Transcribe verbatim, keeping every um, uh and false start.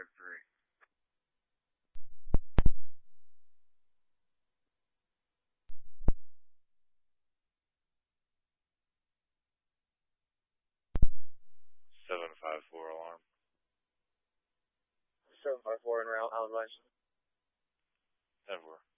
negative three. seven five four alarm. seven five four en route, Allen West. ten four.